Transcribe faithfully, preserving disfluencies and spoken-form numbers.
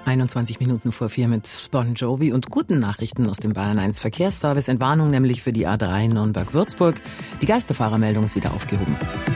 einundzwanzig Minuten vor vier mit Bon Jovi und guten Nachrichten aus dem Bayern eins Verkehrsservice. Entwarnung nämlich für die A drei Nürnberg-Würzburg. Die Geisterfahrermeldung ist wieder aufgehoben.